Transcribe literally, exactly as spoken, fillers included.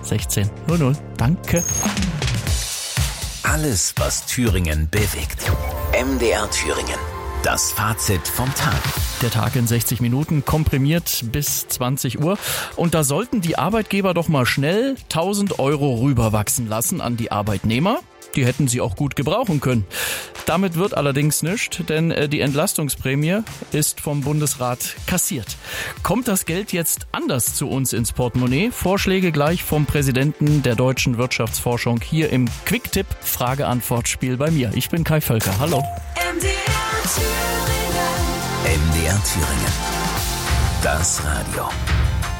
sechzehn null null. Danke. Alles, was Thüringen bewegt. M D R Thüringen. Das Fazit vom Tag. Der Tag in sechzig Minuten, komprimiert bis zwanzig Uhr. Und da sollten die Arbeitgeber doch mal schnell tausend Euro rüberwachsen lassen an die Arbeitnehmer. Die hätten sie auch gut gebrauchen können. Damit wird allerdings nichts, denn die Entlastungsprämie ist vom Bundesrat kassiert. Kommt das Geld jetzt anders zu uns ins Portemonnaie? Vorschläge gleich vom Präsidenten der Deutschen Wirtschaftsforschung hier im Quick-Tipp Frage-Antwort-Spiel bei mir. Ich bin Kai Völker. Hallo. M D R Thüringen. M D R Thüringen. Das Radio.